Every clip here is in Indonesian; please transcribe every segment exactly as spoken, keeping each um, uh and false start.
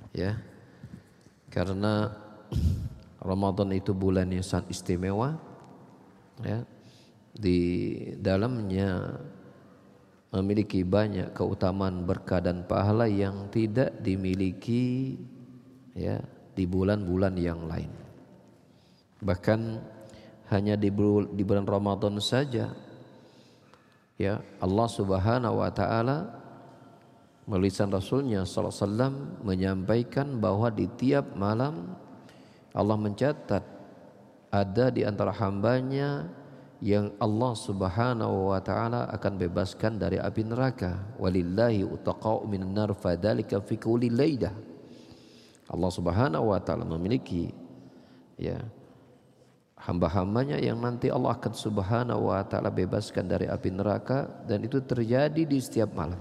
ya. Karena Ramadan itu bulan yang sangat istimewa, ya. Di dalamnya memiliki banyak keutamaan, berkah dan pahala yang tidak dimiliki, ya, di bulan-bulan yang lain. Bahkan hanya di bulan, di bulan Ramadan saja, ya, Allah Subhanahu wa taala melalui lisan Rasulnya sallallahu alaihi wasallam menyampaikan bahwa di tiap malam Allah mencatat ada di antara hambanya yang Allah Subhanahu wa taala akan bebaskan dari api neraka. Walillahi utaqa'u minan nar fadzalika fi kulli lailah. Allah Subhanahu wa taala memiliki, ya, hamba-hambanya yang nanti Allah akan Subhanahu wa taala bebaskan dari api neraka, dan itu terjadi di setiap malam.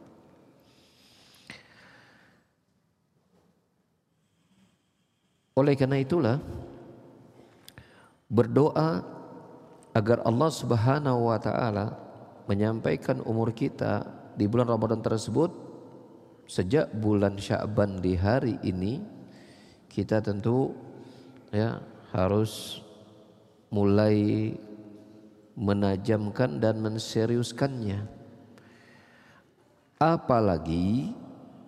Oleh karena itulah berdoa agar Allah Subhanahu wa taala menyampaikan umur kita di bulan Ramadan tersebut sejak bulan Sya'ban di hari ini, kita tentu, ya, harus mulai menajamkan dan menseriuskannya. Apalagi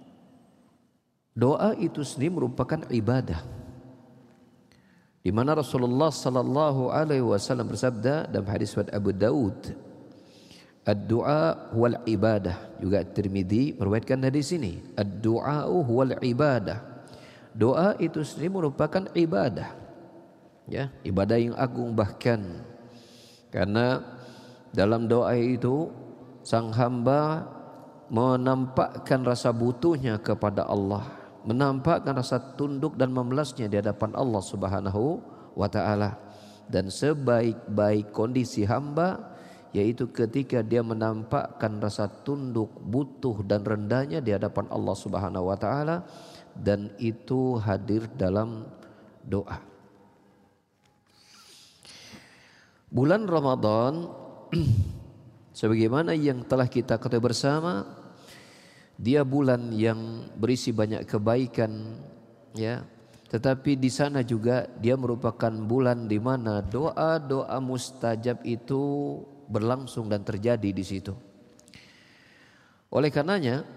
doa itu sendiri merupakan ibadah, di mana Rasulullah sallallahu alaihi wasallam bersabda dalam hadis riwayat Abu Daud, ad-du'a huwal ibadah. Juga Tirmidzi meriwayatkan dari sini, ad-du'a huwal ibadah. Doa itu sendiri merupakan ibadah, ya, ibadah yang agung bahkan, karena dalam doa itu sang hamba menampakkan rasa butuhnya kepada Allah, menampakkan rasa tunduk dan memelasnya di hadapan Allah Subhanahu wa taala. Dan sebaik-baik kondisi hamba yaitu ketika dia menampakkan rasa tunduk, butuh dan rendahnya di hadapan Allah Subhanahu wa taala, dan itu hadir dalam doa. Bulan Ramadan sebagaimana yang telah kita ketahui bersama, dia bulan yang berisi banyak kebaikan, ya. Tetapi di sana juga dia merupakan bulan di mana doa-doa mustajab itu berlangsung dan terjadi di situ. Oleh karenanya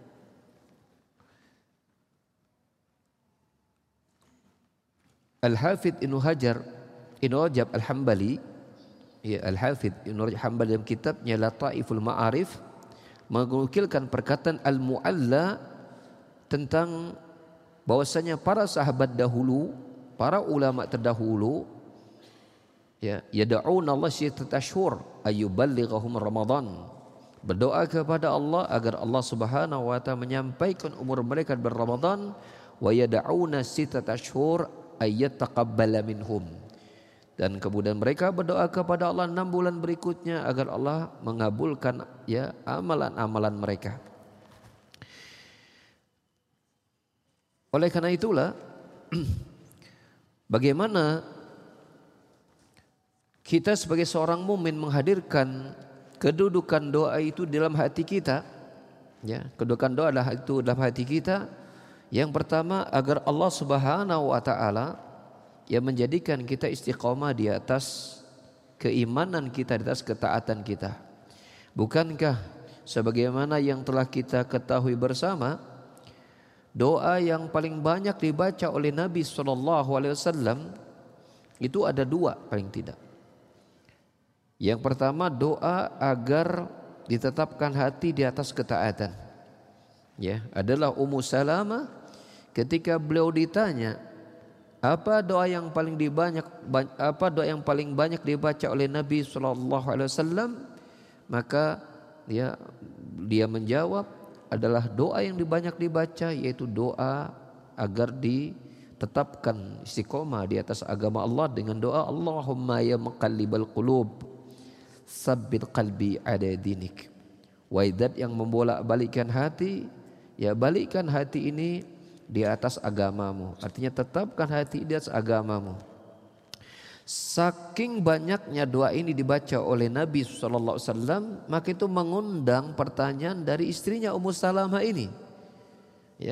Al-Hafidz Ibnu Hajar Ibnu Rajab Al-Hambali, ya, Al-Hafidz Ibnu Rajab Al-Hambali dalam kitabnya Lataiful Ma'arif menukilkan perkataan Al-Mu'alla tentang bahwasanya para sahabat dahulu, para ulama terdahulu, ya, yad'una Allah sittata ashhur ayyuballighahum Ramadan, berdoa kepada Allah agar Allah Subhanahu wa taala menyampaikan umur mereka di bulan Ramadan, wa yad'una sittata ashhur ayyataqabbala minhum, dan kemudian mereka berdoa kepada Allah enam bulan berikutnya agar Allah mengabulkan, ya, amalan-amalan mereka. Oleh karena itulah bagaimana kita sebagai seorang mukmin menghadirkan kedudukan doa itu dalam hati kita, ya, kedudukan doa adalah itu dalam hati kita. Yang pertama, agar Allah Subhanahu wa taala yang menjadikan kita istiqomah di atas keimanan kita, di atas ketaatan kita. Bukankah sebagaimana yang telah kita ketahui bersama, doa yang paling banyak dibaca oleh Nabi sallallahu alaihi wasallam itu ada dua paling tidak. Yang pertama, doa agar ditetapkan hati di atas ketaatan, ya, adalah Ummu Salamah ketika beliau ditanya apa doa yang paling dibanyak apa doa yang paling banyak dibaca oleh Nabi sallallahu alaihi wasallam, maka dia dia menjawab adalah doa yang banyak dibaca, yaitu doa agar ditetapkan istiqomah di atas agama Allah dengan doa Allahumma ya muqallibal qulub sabbit qalbi ala dinik. Waidat yang membolak-balikkan hati, ya, balikkan hati ini di atas agamamu. Artinya tetapkan hati di atas agamamu. Saking banyaknya doa ini dibaca oleh Nabi sallallahu alaihi wasallam, maka itu mengundang pertanyaan dari istrinya Ummu Salamah ini, ya,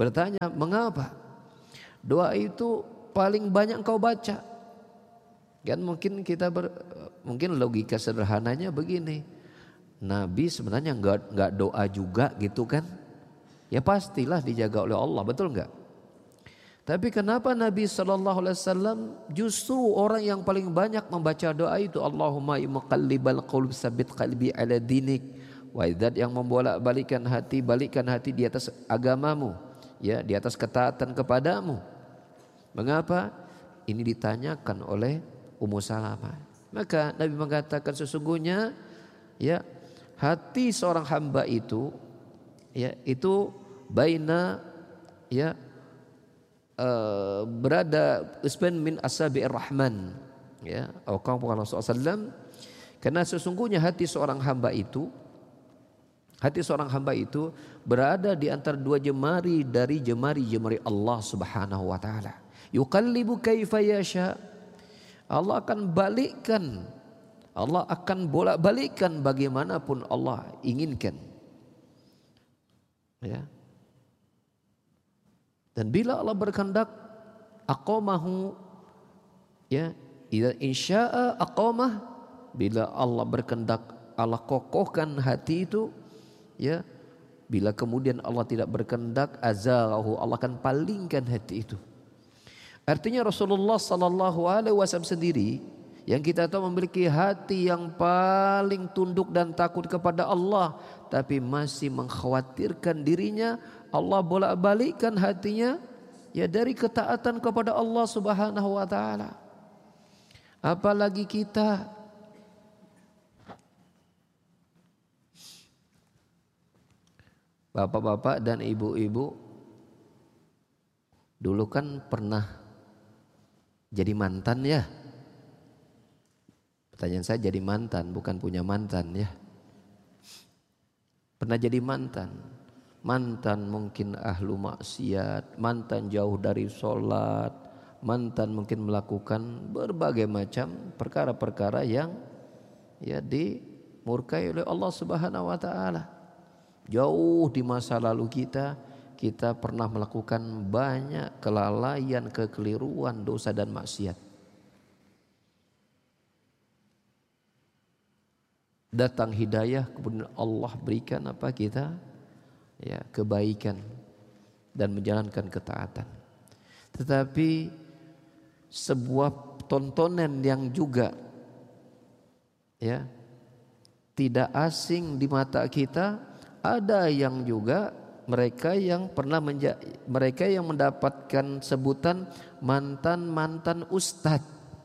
bertanya, mengapa doa itu paling banyak engkau baca? Kan mungkin kita ber, mungkin logika sederhananya begini, Nabi sebenarnya enggak enggak doa juga gitu kan? Ya pastilah dijaga oleh Allah, betul enggak? Tapi kenapa Nabi Shallallahu Alaihi Wasallam justru orang yang paling banyak membaca doa itu, Allahumma muqallibal qulub sabit qalbi ala dinik, wahai zat yang membolak-balikan hati, balikkan hati di atas agamamu, ya, di atas ketaatan kepadamu. Mengapa? Ini ditanyakan oleh Ummu Salamah. Maka Nabi mengatakan sesungguhnya, ya, hati seorang hamba itu, ya, itu baina, ya, uh, berada isban min asabi'ir rahman, ya, atau sallallahu alaihi wasallam, karena sesungguhnya hati seorang hamba itu, hati seorang hamba itu berada di antara dua jemari dari jemari-jemari Allah Subhanahu wa taala. Yuqallibu kaifa yasha. Allah akan balikkan, Allah akan bolak-balikkan bagaimanapun Allah inginkan. Ya. Dan bila Allah berkehendak, aqamahu, ya, idza insya'a aqamah, bila Allah berkehendak Allah kokohkan hati itu, ya. Bila kemudian Allah tidak berkehendak, azalahu, Allah akan palingkan hati itu. Artinya Rasulullah sallallahu alaihi wasallam sendiri yang kita tahu memiliki hati yang paling tunduk dan takut kepada Allah, tapi masih mengkhawatirkan dirinya, Allah bolak-balikkan hatinya, ya, dari ketaatan kepada Allah Subhanahu wa taala. Apalagi kita. Bapak-bapak dan ibu-ibu, dulu kan pernah jadi mantan, ya. Pertanyaan saya, jadi mantan, bukan punya mantan, ya. Pernah jadi mantan. Mantan mungkin ahlu maksiat, mantan jauh dari sholat, mantan mungkin melakukan berbagai macam perkara-perkara yang, ya, dimurkai oleh Allah Subhanahu wa taala. Jauh di masa lalu kita, kita pernah melakukan banyak kelalaian, kekeliruan, dosa dan maksiat. Datang hidayah, kemudian Allah berikan apa kita, ya, kebaikan dan menjalankan ketaatan. Tetapi sebuah tontonan yang juga, ya, tidak asing di mata kita, ada yang juga mereka yang pernah menja- mereka yang mendapatkan sebutan mantan-mantan ustadz,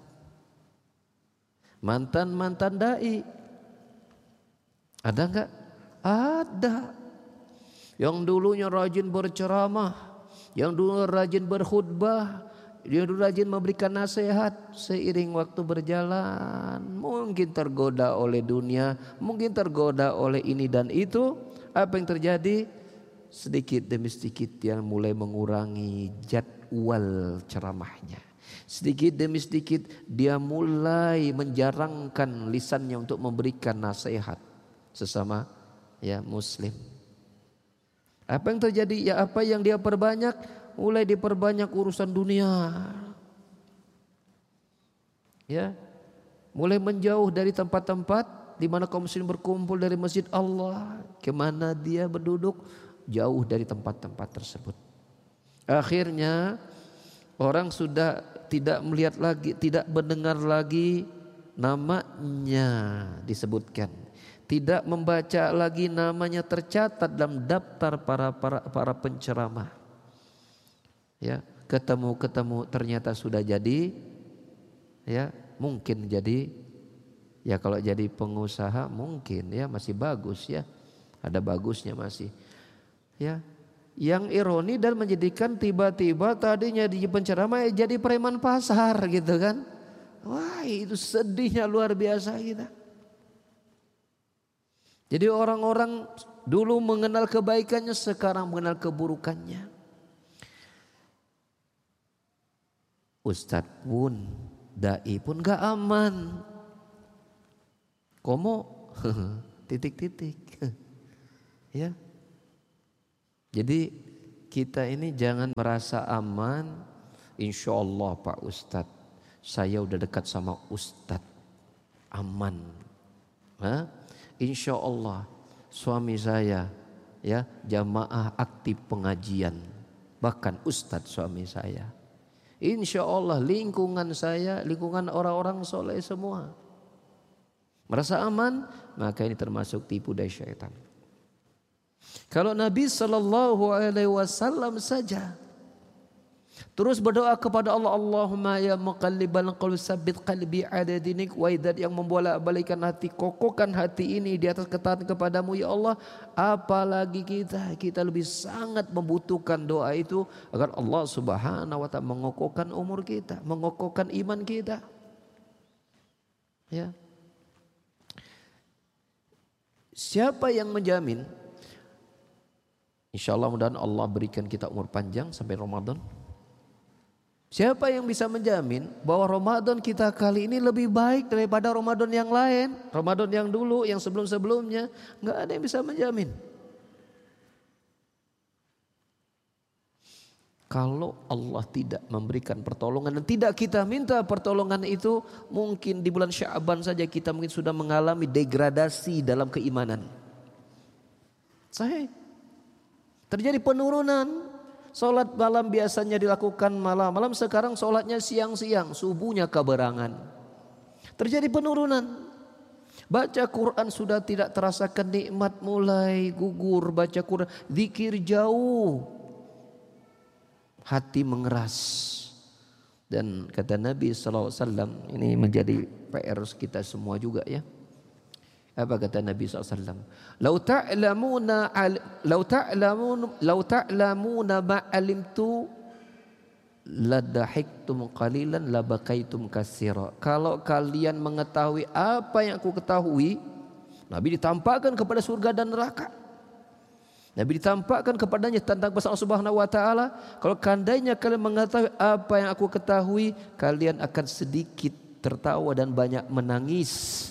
mantan-mantan dai. Ada enggak? Ada. Yang dulunya rajin berceramah, yang dulu rajin berkhutbah, yang dulu rajin memberikan nasihat, seiring waktu berjalan mungkin tergoda oleh dunia, mungkin tergoda oleh ini dan itu. Apa yang terjadi? Sedikit demi sedikit dia mulai mengurangi jadwal ceramahnya. Sedikit demi sedikit dia mulai menjarangkan lisannya untuk memberikan nasihat sesama, ya, muslim. Apa yang terjadi? Ya, apa yang dia perbanyak? Mulai diperbanyak urusan dunia. Ya. Mulai menjauh dari tempat-tempat di mana kaum muslim berkumpul dari masjid Allah. Kemana dia berduduk? Jauh dari tempat-tempat tersebut. Akhirnya orang sudah tidak melihat lagi, tidak mendengar lagi namanya disebutkan, tidak membaca lagi namanya tercatat dalam daftar para para, para penceramah. Ya, ketemu-ketemu ternyata sudah jadi, ya, mungkin jadi, ya, kalau jadi pengusaha mungkin, ya, masih bagus, ya, ada bagusnya masih. Ya, yang ironi dan menjadikan tiba-tiba tadinya di penceramah jadi preman pasar gitu kan. Wah, itu sedihnya luar biasa kita. Jadi orang-orang dulu mengenal kebaikannya, sekarang mengenal keburukannya. Ustadz pun, dai pun gak aman. Komo titik-titik. Ya. Jadi kita ini jangan merasa aman. Insya Allah Pak Ustadz, saya udah dekat sama Ustadz, aman. Hah? Insya Allah suami saya ya jamaah aktif pengajian, bahkan Ustadz suami saya. Insya Allah lingkungan saya, lingkungan orang-orang soleh semua. Merasa aman, maka ini termasuk tipu daya syaitan. Kalau Nabi Sallallahu Alaihi Wasallam saja terus berdoa kepada Allah, Allahumma ya muqallibal qulub tsabbit qalbi ala dinik, wa idzat yang membolak-balikkan hati, kokohkan hati ini di atas ketaatan kepadamu ya Allah. Apalagi kita, kita lebih sangat membutuhkan doa itu agar Allah Subhanahu wa taala mengokohkan umur kita, mengokohkan iman kita. Ya. Siapa yang menjamin? Insya Allah mudah-mudahan Allah berikan kita umur panjang sampai Ramadan. Siapa yang bisa menjamin bahwa Ramadan kita kali ini lebih baik daripada Ramadan yang lain, Ramadan yang dulu, yang sebelum-sebelumnya? Enggak ada yang bisa menjamin. Kalau Allah tidak memberikan pertolongan dan tidak kita minta pertolongan itu, mungkin di bulan Sya'ban saja kita mungkin sudah mengalami degradasi dalam keimanan. Sahih. Terjadi penurunan. Salat malam biasanya dilakukan malam-malam, sekarang salatnya siang-siang, subuhnya keberangan. Terjadi penurunan. Baca Quran sudah tidak terasakan nikmat, mulai gugur baca Quran, zikir jauh, hati mengeras. Dan kata Nabi sallallahu alaihi wasallam, ini menjadi P R kita semua juga ya. Apa kata Nabi sallallahu alaihi wasallam? Lau ta'lamuna lau ta'lamun lau ta'lamuna ma alimtu ladahiktum qalilan labakaitum katsira. Kalau kalian mengetahui apa yang aku ketahui, Nabi ditampakkan kepada surga dan neraka. Nabi ditampakkan kepadanya tentang Allah Subhanahu wa taala, kalau kandainya kalian mengetahui apa yang aku ketahui, kalian akan sedikit tertawa dan banyak menangis.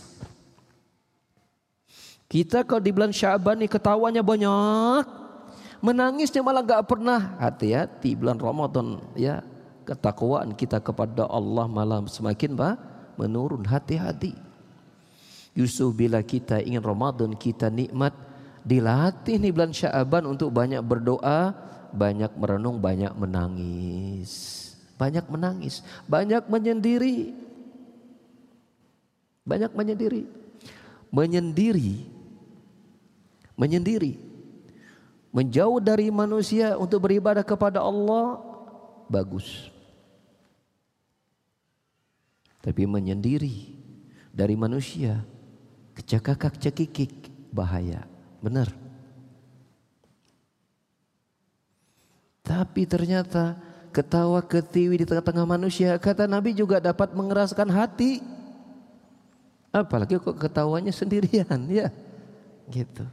Kita kalau di bulan Sya'ban nih ketawanya banyak, menangisnya malah gak pernah. Hati-hati bulan Ramadan ya, ketakwaan kita kepada Allah malah semakin bah, menurun. Hati-hati. Justru bila kita ingin Ramadan kita nikmat, dilatih nih bulan Sya'ban untuk banyak berdoa, banyak merenung, banyak menangis. Banyak menangis, banyak menyendiri. Banyak menyendiri. Menyendiri Menyendiri, menjauh dari manusia untuk beribadah kepada Allah, bagus. Tapi menyendiri dari manusia, kecakak cekikik, bahaya. Benar. Tapi ternyata ketawa ketiwi di tengah-tengah manusia, kata Nabi, juga dapat mengeraskan hati. Apalagi kok ketawanya sendirian, ya, gitu.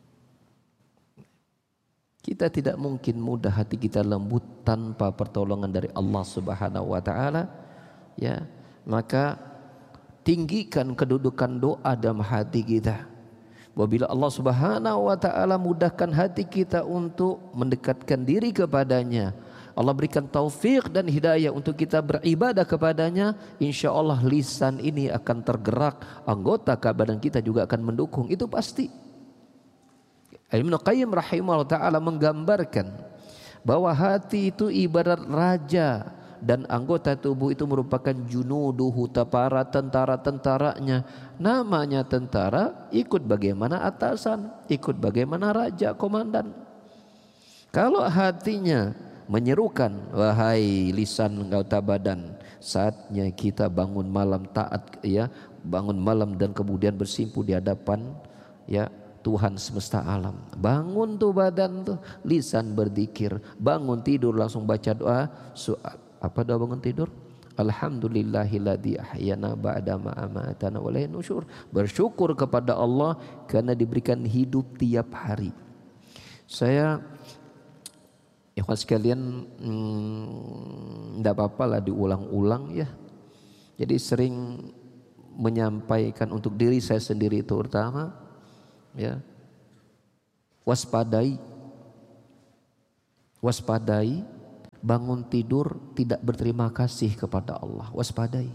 Kita tidak mungkin mudah hati kita lembut tanpa pertolongan dari Allah Subhanahu wa taala, ya. Maka tinggikan kedudukan doa dalam hati kita. Apabila Allah Subhanahu wa taala mudahkan hati kita untuk mendekatkan diri kepadanya, Allah berikan taufik dan hidayah untuk kita beribadah kepadanya, insya Allah lisan ini akan tergerak, anggota badan kita juga akan mendukung, itu pasti. Ibnu Qayyim rahimahullah ta'ala menggambarkan bahwa hati itu ibarat raja dan anggota tubuh itu merupakan junuduhu, para tentara-tentaranya. Namanya tentara, ikut bagaimana atasan, ikut bagaimana raja, komandan. Kalau hatinya menyerukan, wahai lisan anggota badan, saatnya kita bangun malam taat, ya, bangun malam dan kemudian bersimpu di hadapan ya Tuhan semesta alam. Bangun tuh badan tuh, lisan berzikir, bangun tidur langsung baca doa. Soal apa doa bangun tidur? Alhamdulillahilladzi ahyana ba'da ma amatana wa ilaihi nusyur. Bersyukur kepada Allah karena diberikan hidup tiap hari. Saya ikhwan sekalian, hmm, enggak apa-apa lah diulang-ulang ya. Jadi sering menyampaikan untuk diri saya sendiri itu utama, ya, waspadai, Waspadai, bangun tidur tidak berterima kasih kepada Allah. Waspadai.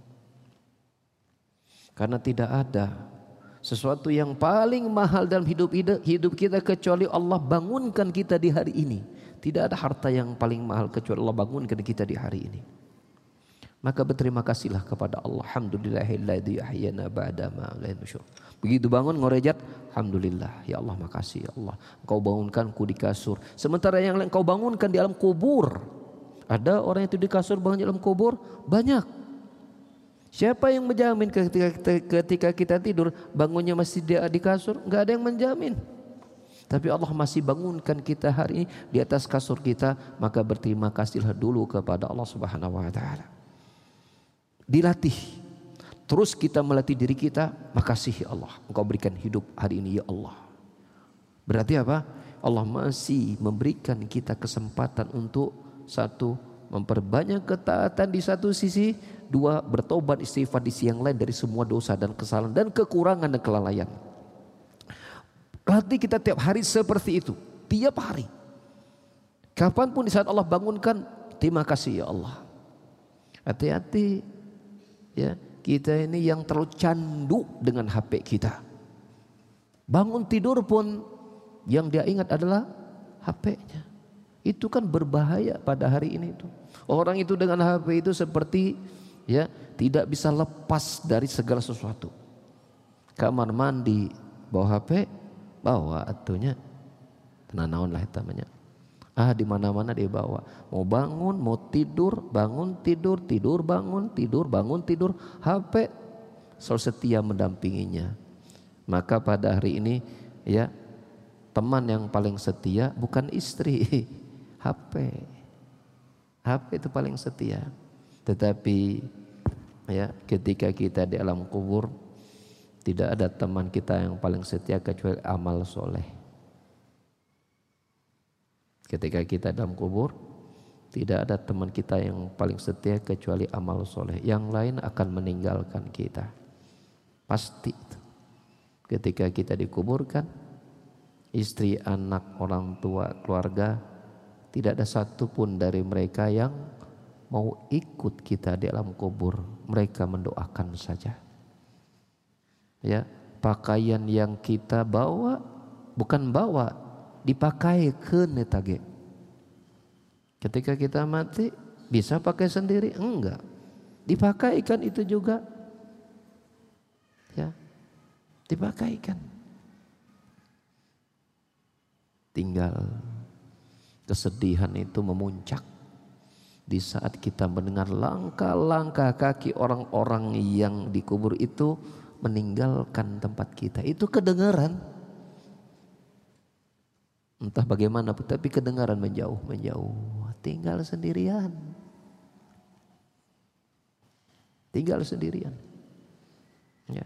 Karena tidak ada sesuatu yang paling mahal dalam hidup hidup kita kecuali Allah bangunkan kita di hari ini. Tidak ada harta yang paling mahal kecuali Allah bangunkan kita di hari ini. Maka berterima kasihlah kepada Allah. Alhamdulillahilladzi ahyana ba'da ma nusyur. Begitu bangun ngorejat, alhamdulillah, ya Allah makasih ya Allah. Engkau bangunkanku di kasur. Sementara yang lain engkau bangunkan di alam kubur. Ada orang itu di kasur bangun di alam kubur? Banyak. Siapa yang menjamin ketika, ketika kita tidur bangunnya masih di, di kasur? Enggak ada yang menjamin. Tapi Allah masih bangunkan kita hari ini di atas kasur kita, maka berterima kasihlah dulu kepada Allah Subhanahu wa taala. Dilatih, terus kita melatih diri kita, makasih ya Allah, Engkau berikan hidup hari ini ya Allah. Berarti apa? Allah masih memberikan kita kesempatan untuk satu, memperbanyak ketaatan di satu sisi, dua, bertobat istighfar di sisi yang lain dari semua dosa dan kesalahan dan kekurangan dan kelalaian. Latih kita tiap hari seperti itu, tiap hari. Kapanpun di saat Allah bangunkan, terima kasih ya Allah. Hati-hati. Ya, kita ini yang terlalu candu dengan H P kita. Bangun tidur pun yang dia ingat adalah H P-nya. Itu kan berbahaya pada hari ini itu. Orang itu dengan H P itu seperti ya tidak bisa lepas dari segala sesuatu. Kamar mandi bawa H P, bawa atunya. Tenanawan lah namanya. Ah, di mana-mana dia bawa. Mau bangun, mau tidur, bangun tidur, tidur bangun, tidur bangun tidur, H P selalu setia mendampinginya. Maka pada hari ini ya, teman yang paling setia bukan istri, H P. H P itu paling setia. Tetapi ya, ketika kita di alam kubur tidak ada teman kita yang paling setia kecuali amal soleh. Ketika kita dalam kubur, tidak ada teman kita yang paling setia kecuali amal soleh. Yang lain akan meninggalkan kita. Pasti itu. Ketika kita dikuburkan, istri, anak, orang tua, keluarga, tidak ada satupun dari mereka yang mau ikut kita di alam kubur. Mereka mendoakan saja. Ya, pakaian yang kita bawa bukan bawa, dipakai ke netage. Ketika kita mati bisa pakai sendiri? Enggak. Dipakaikan itu juga. Ya. Dipakaikan. Tinggal kesedihan itu memuncak di saat kita mendengar langkah-langkah kaki orang-orang yang dikubur itu meninggalkan tempat kita. Itu kedengaran. Entah bagaimana, tapi kedengaran menjauh, menjauh. Tinggal sendirian. Tinggal sendirian. Ya.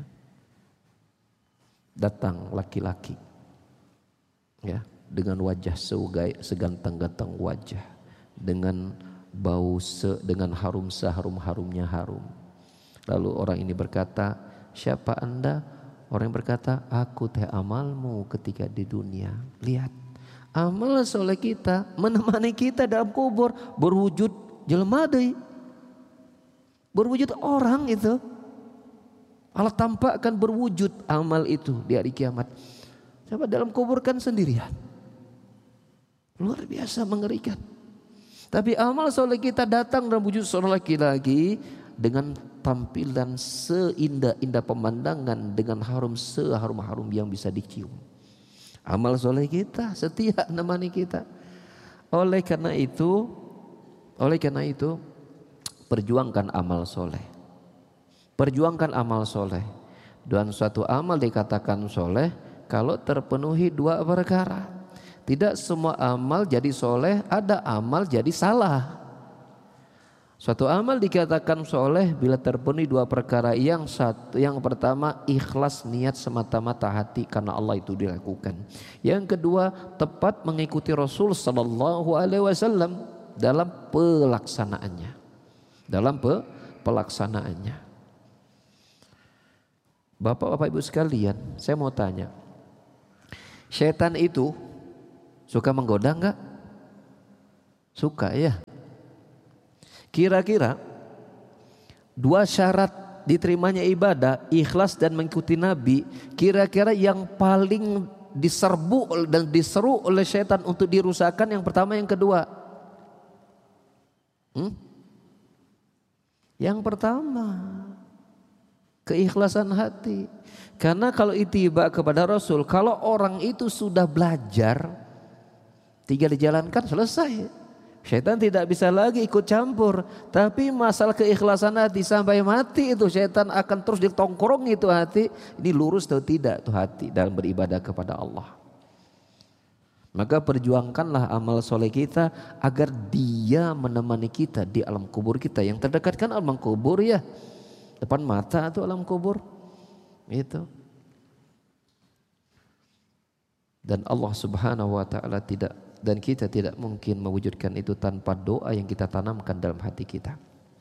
Datang laki-laki. Ya, dengan wajah seugay, segantang-gantang wajah. Dengan bau se, dengan harum seharum-harumnya harum. Lalu orang ini berkata, siapa anda? Orang yang berkata, aku teh amalmu ketika di dunia. Lihat. Amal soleh kita menemani kita dalam kubur, berwujud jelema deui. Berwujud orang itu. Allah tampakkan berwujud amal itu di hari kiamat. Coba dalam kubur kan sendirian. Luar biasa mengerikan. Tapi amal soleh kita datang dalam wujud seorang laki-laki dengan tampilan seindah-indah pemandangan, dengan harum seharum-harum yang bisa dicium. Amal soleh kita setia menemani kita. Oleh karena itu, oleh karena itu, perjuangkan amal soleh. Perjuangkan amal soleh. Dan suatu amal dikatakan soleh kalau terpenuhi dua perkara. Tidak semua amal jadi soleh, ada amal jadi salah. Suatu amal dikatakan soleh bila terpenuhi dua perkara. Yang satu, yang pertama ikhlas niat semata-mata hati karena Allah itu dilakukan. Yang kedua tepat mengikuti Rasul Sallallahu Alaihi Wasallam dalam pelaksanaannya. Dalam pe, pelaksanaannya. Bapak-bapak ibu sekalian, saya mau tanya, syaitan itu suka menggoda enggak? Suka ya. Kira-kira dua syarat diterimanya ibadah, ikhlas dan mengikuti Nabi, kira-kira yang paling diserbu dan diseru oleh setan untuk dirusakkan yang pertama yang kedua? Hmm? Yang pertama, keikhlasan hati. Karena kalau ittiba kepada Rasul, kalau orang itu sudah belajar, tinggal dijalankan selesai. Syaitan tidak bisa lagi ikut campur. Tapi masalah keikhlasan hati sampai mati itu syaitan akan terus ditongkrong itu hati. Ini lurus atau tidak tuh hati dalam beribadah kepada Allah. Maka perjuangkanlah amal soleh kita agar dia menemani kita di alam kubur kita. Yang terdekat kan alam kubur ya, depan mata itu alam kubur itu. Dan Allah Subhanahu wa taala tidak, dan kita tidak mungkin mewujudkan itu tanpa doa yang kita tanamkan dalam hati kita.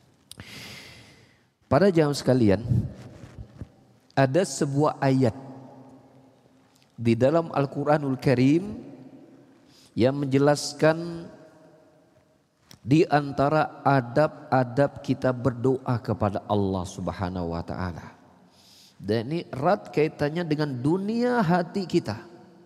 Para jamaah sekalian, ada sebuah ayat di dalam Al-Quranul Karim yang menjelaskan di antara adab-adab kita berdoa kepada Allah Subhanahu wa taala. Dan ini erat kaitannya dengan dunia hati kita.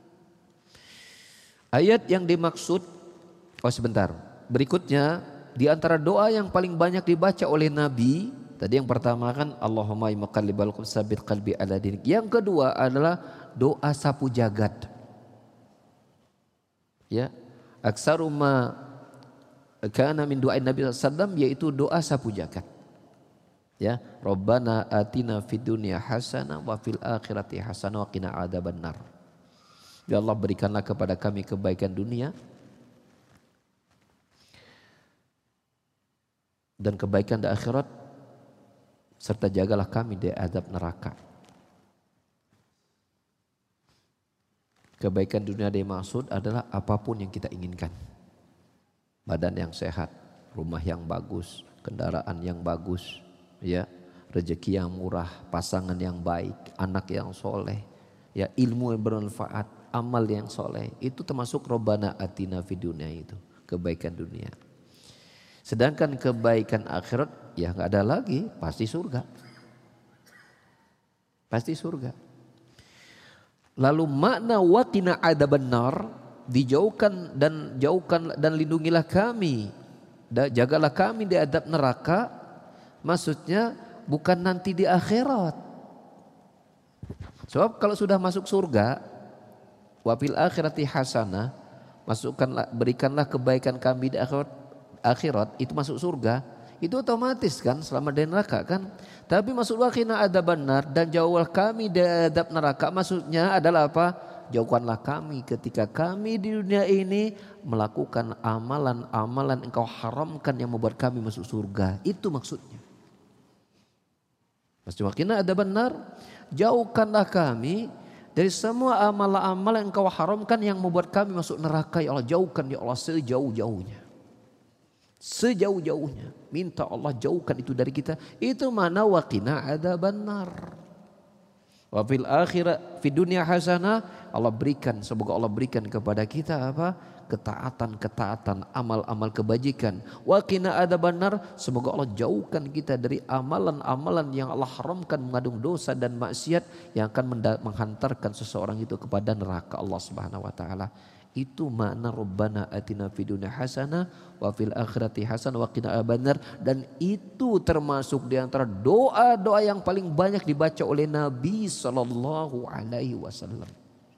Ayat yang dimaksud, oh sebentar, berikutnya di antara doa yang paling banyak dibaca oleh Nabi, tadi yang pertama kan Allahumma ya muqallibal qulub tsabbit qalbi ala dinik. Yang kedua adalah doa sapu jagat. Ya, aksaru ma kana min doa Nabi sallallahu alaihi wasallam, yaitu doa sapu jagat. Ya, Rabbana atina fid dunya hasanah wa fil akhirati hasanah wa qina adzabannar. Ya Allah, berikanlah kepada kami kebaikan dunia dan kebaikan di akhirat, serta jagalah kami dari azab neraka. Kebaikan dunia dimaksud adalah apapun yang kita inginkan. Badan yang sehat, rumah yang bagus, kendaraan yang bagus, ya, rezeki yang murah, pasangan yang baik, anak yang soleh, ya, ilmu yang bermanfaat, amal yang soleh, itu termasuk Rabbana atina fid dunya, itu kebaikan dunia. Sedangkan kebaikan akhirat ya nggak ada lagi, pasti surga, pasti surga. Lalu makna waqina adzabannar, dijauhkan dan jauhkan dan lindungilah kami, jagalah kami di adab neraka, maksudnya bukan nanti di akhirat. Sebab kalau sudah masuk surga, wafil akhirati hasanah, masukkanlah, berikanlah kebaikan kami di akhirat, akhirat itu masuk surga, itu otomatis kan selama di neraka kan. Tapi masuk waqina adzabannar dan jauhlah kami dari adab neraka, maksudnya adalah apa? Jauhkanlah kami ketika kami di dunia ini melakukan amalan-amalan engkau haramkan yang membuat kami masuk surga. Itu maksudnya. Maksudnya waqina adzabannar, jauhkanlah kami dari semua amalan-amalan yang engkau haramkan yang membuat kami masuk neraka. Ya Allah, jauhkan ya Allah sejauh-jauhnya. Sejauh-jauhnya. Minta Allah jauhkan itu dari kita. Itu mana waqina adzabannar. Wa fil akhirat fid dunya hasanah, Allah berikan, semoga Allah berikan kepada kita apa? Ketaatan-ketaatan, amal-amal kebajikan. Wa qina adzabannar, semoga Allah jauhkan kita dari amalan-amalan yang Allah haramkan, mengandung dosa dan maksiat yang akan menghantarkan seseorang itu kepada neraka Allah Subhanahu wa taala. Itu makna Rabbana atina fid dunya hasanah wa fil akhirati hasanah wa qina adzabannar, dan itu termasuk di antara doa-doa yang paling banyak dibaca oleh Nabi sallallahu alaihi wasallam.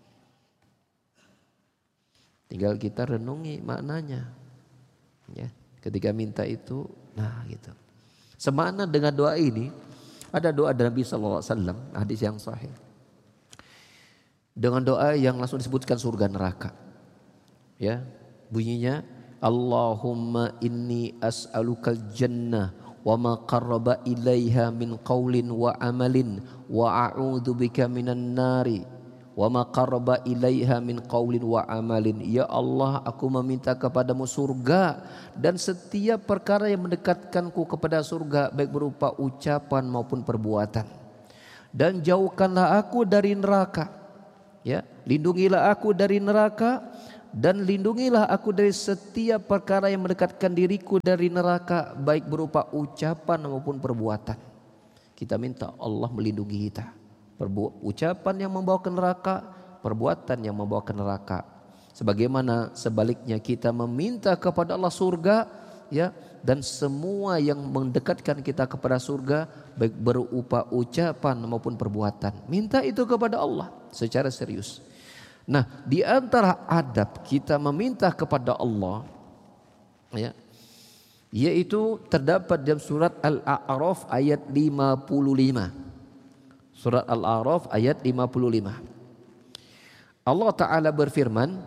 Tinggal kita renungi maknanya, ya. Ketika minta itu, nah gitu. Semakna dengan doa ini, ada doa dari Nabi Sallallahu Alaihi Wasallam, hadis yang sahih. Dengan doa yang langsung disebutkan surga neraka, ya. Bunyinya, Allahumma inni as'alukal jannah wa ma qarraba ilaiha min qaulin wa amalin wa a'udzubika minan nari wa ma qarraba ilaiha min qaulin wa amalin. Ya Allah, aku meminta kepadamu surga dan setiap perkara yang mendekatkanku kepada surga, baik berupa ucapan maupun perbuatan. Dan jauhkanlah aku dari neraka, ya, lindungilah aku dari neraka dan lindungilah aku dari setiap perkara yang mendekatkan diriku dari neraka, baik berupa ucapan maupun perbuatan. Kita minta Allah melindungi kita. Perbu- ucapan yang membawa ke neraka, perbuatan yang membawa ke neraka. Sebagaimana sebaliknya kita meminta kepada Allah surga, ya, dan semua yang mendekatkan kita kepada surga baik berupa ucapan maupun perbuatan. Minta itu kepada Allah secara serius. Nah, di antara adab kita meminta kepada Allah, ya, yaitu terdapat dalam surat Al-A'raf ayat lima puluh lima. Surat Al-A'raf ayat lima puluh lima. Allah Ta'ala berfirman,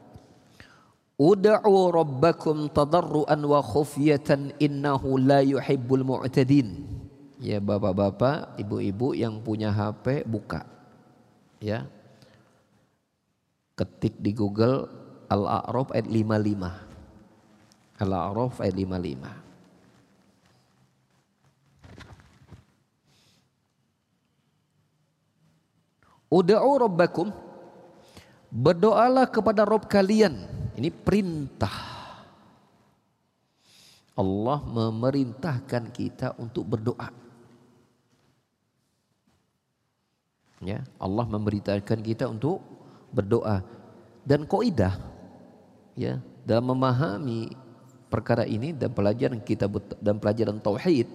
Ud'u rabbakum tadarruan wa khufyatan innahu la yuhibbul mu'tadin. Ya bapak-bapak, ibu-ibu yang punya H P buka. Ya. Ketik di Google Al-A'raf ayat lima puluh lima. Al-A'raf ayat lima puluh lima. Ud'u rabbakum, berdoalah kepada Rabb kalian. Ini perintah. Allah memerintahkan kita untuk berdoa. Ya, Allah memerintahkan kita untuk berdoa. Dan kaidah, ya, dalam memahami perkara ini dan pelajaran kita dan pelajaran tauhid,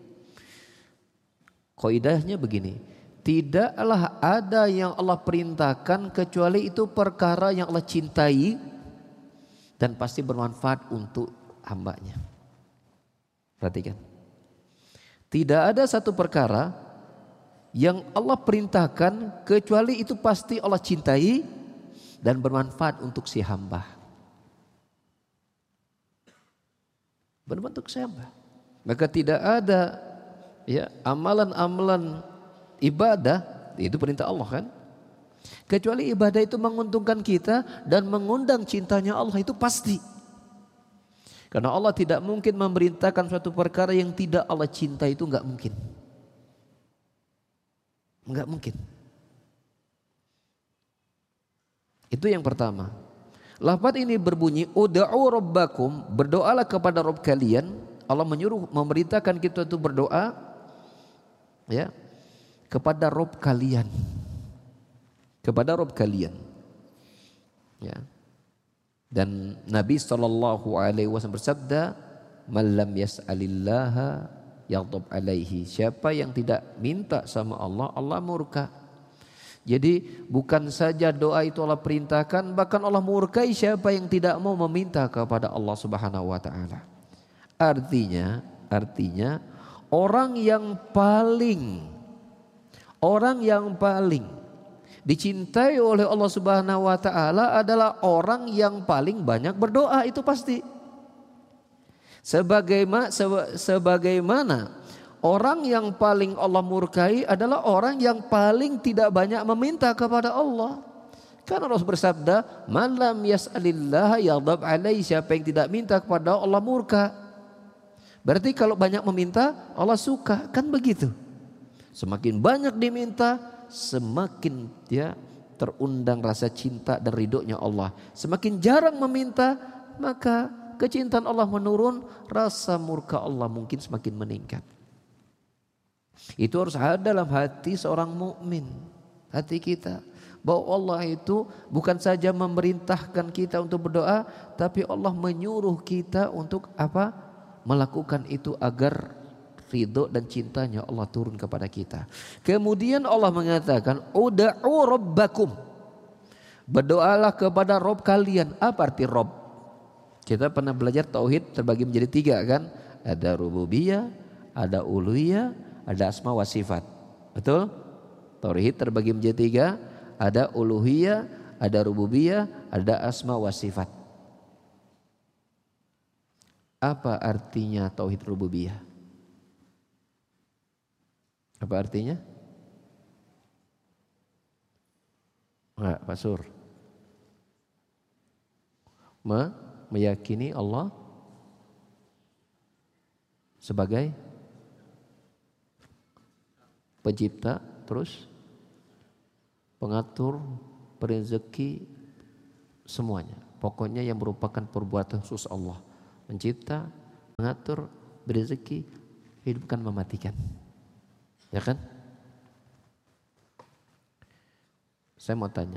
kaidahnya begini. Tidaklah ada yang Allah perintahkan kecuali itu perkara yang Allah cintai dan pasti bermanfaat untuk hambanya. Perhatikan. Tidak ada satu perkara yang Allah perintahkan kecuali itu pasti Allah cintai dan bermanfaat untuk si hamba. Bermanfaat untuk si hamba. Maka tidak ada, ya, amalan-amalan ibadah, itu perintah Allah kan, kecuali ibadah itu menguntungkan kita dan mengundang cintanya Allah, itu pasti. Karena Allah tidak mungkin memerintahkan suatu perkara yang tidak Allah cintai, itu enggak mungkin. Enggak mungkin. Itu yang pertama. Lafaz ini berbunyi ud'u rabbakum, berdoalah kepada Rabb kalian. Allah menyuruh, memerintahkan kita untuk berdoa, ya, kepada Rabb kalian, kepada Rabb kalian, ya. Dan Nabi Shallallahu Alaihi Wasallam bersabda, "Man lam yas'alillaha yaghdab alaihi." Siapa yang tidak minta sama Allah, Allah murka. Jadi bukan saja doa itu Allah perintahkan, bahkan Allah murkai siapa yang tidak mau meminta kepada Allah Subhanahu Wa Taala. Artinya, artinya orang yang paling Orang yang paling dicintai oleh Allah Subhanahu wa taala adalah orang yang paling banyak berdoa, itu pasti. Sebagaimana sebagaimana orang yang paling Allah murkai adalah orang yang paling tidak banyak meminta kepada Allah. Karena Rasul bersabda, "Man lam yas'alillah yaghdab alaihi." Siapa yang tidak minta kepada Allah murka. Berarti kalau banyak meminta Allah suka, kan begitu. Semakin banyak diminta, semakin dia terundang rasa cinta dan ridhonya Allah. Semakin jarang meminta, maka kecintaan Allah menurun, rasa murka Allah mungkin semakin meningkat. Itu harus ada dalam hati seorang mukmin, hati kita, bahwa Allah itu bukan saja memerintahkan kita untuk berdoa, tapi Allah menyuruh kita untuk apa? Melakukan itu agar ridho dan cintanya Allah turun kepada kita. Kemudian Allah mengatakan, ud'u rabbakum, berdoalah kepada Rabb kalian. Apa arti Rabb? Kita pernah belajar tauhid terbagi menjadi tiga kan? Ada rububiyah, ada uluhiyah, ada asma wa sifat. Betul? Tauhid terbagi menjadi tiga, ada uluhiyah, ada rububiyah, ada asma wa sifat. Apa artinya tauhid rububiyah? Apa artinya? Enggak, Pak Sur. Me, meyakini Allah sebagai pencipta, terus pengatur, rezeki, semuanya. Pokoknya yang merupakan perbuatan khusus Allah. Mencipta, mengatur, berezeki, hidupkan, mematikan. Ya kan? Saya mau tanya.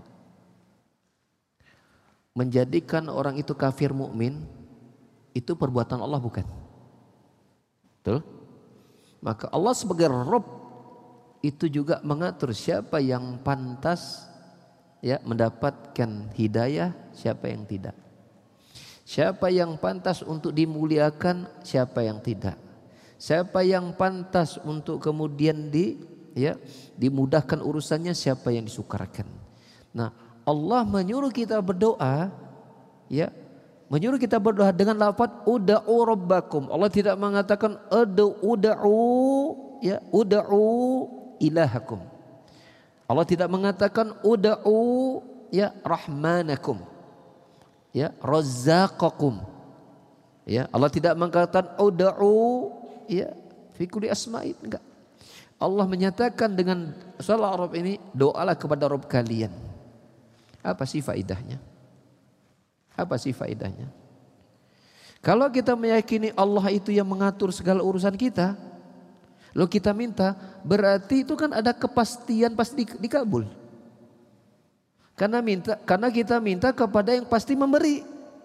Menjadikan orang itu kafir mukmin itu perbuatan Allah bukan? Betul? Maka Allah sebagai Rabb itu juga mengatur siapa yang pantas ya mendapatkan hidayah, siapa yang tidak. Siapa yang pantas untuk dimuliakan, siapa yang tidak. Siapa yang pantas untuk kemudian di ya dimudahkan urusannya, siapa yang disukarakan. Nah, Allah menyuruh kita berdoa ya, menyuruh kita berdoa dengan lafaz ud'u rabbakum. Allah tidak mengatakan ud'u ud'u ya ud'u ilahakum. Allah tidak mengatakan ud'u ya rahmanakum. Ya razzaqakum. Ya, Allah tidak mengatakan ud'u ya fi kulli asma'in, enggak. Allah menyatakan dengan surah Al-A'raf ini, doalah kepada Rabb kalian. Apa sih faedahnya? Apa sih faedahnya? Kalau kita meyakini Allah itu yang mengatur segala urusan kita, lalu kita minta, berarti itu kan ada kepastian pasti dikabul. Karena minta, karena kita minta kepada yang pasti memberi.